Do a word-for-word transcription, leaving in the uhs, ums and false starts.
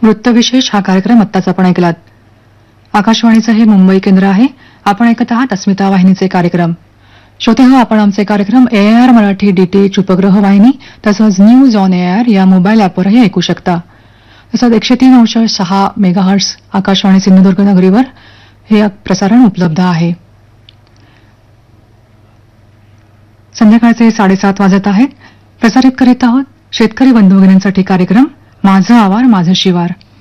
वृत्तविशेष हा कार्यक्रम आत्ताच आपण ऐकलात. आकाशवाणीचं हे मुंबई केंद्र आहे. आपण ऐकत आहात अस्मिता वाहिनीचे कार्यक्रम. श्रोते हो, आपण आमचे कार्यक्रम ए आर मराठी डीटीएच उपग्रह वाहिनी तसंच न्यूज ऑन ए आर या मोबाईल ॲपवरही ऐकू शकता. तसंच एकशे तीन अंश सहा मेगाहर्ट्स आकाशवाणी सिंधुदुर्ग नगरीवर हे प्रसारण उपलब्ध आहे. संध्याकाळचे साडेसात वाजत आहेत. प्रसारित करीत आहोत शेतकरी बंधू भगिनींसाठी कार्यक्रम माझं आवार माझं शिवार.